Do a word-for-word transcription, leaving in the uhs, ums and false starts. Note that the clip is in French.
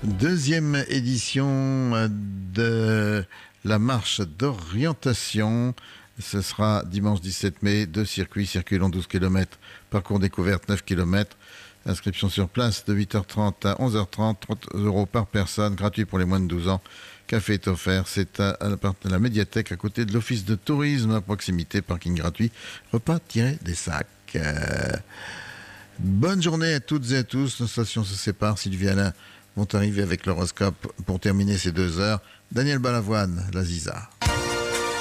Deuxième édition de la marche d'orientation. Ce sera dimanche dix-sept mai, deux circuits, circuit long douze kilomètres, parcours découverte neuf kilomètres. Inscription sur place de huit heures trente à onze heures trente, trente euros par personne, gratuit pour les moins de douze ans. Café est offert, c'est à la médiathèque à côté de l'office de tourisme à proximité, parking gratuit, repas-des sacs. Euh, bonne journée à toutes et à tous, nos stations se séparent, Sylvie Alain vont arriver avec l'horoscope pour terminer ces deux heures. Daniel Balavoine, la Ziza.